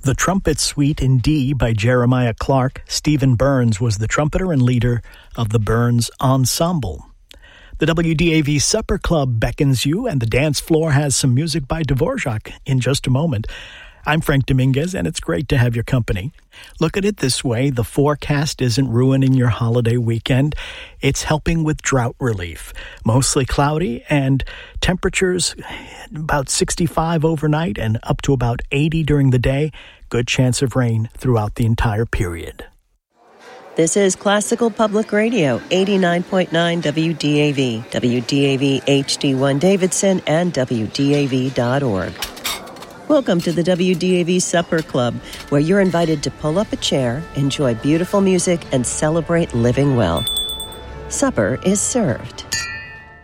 The Trumpet Suite in D by Jeremiah Clark. Stephen Burns was the trumpeter and leader of the Burns Ensemble. The WDAV Supper Club beckons you, and the dance floor has some music by Dvorak in just a moment. I'm Frank Dominguez, and it's great to have your company. Look at it this way. The forecast isn't ruining your holiday weekend. It's helping with drought relief. Mostly cloudy and temperatures about 65 overnight and up to about 80 during the day. Good chance of rain throughout the entire period. This is Classical Public Radio, 89.9 WDAV, WDAV HD1 Davidson, and WDAV.org. Welcome to the WDAV Supper Club, where you're invited to pull up a chair, enjoy beautiful music, and celebrate living well. Supper is served.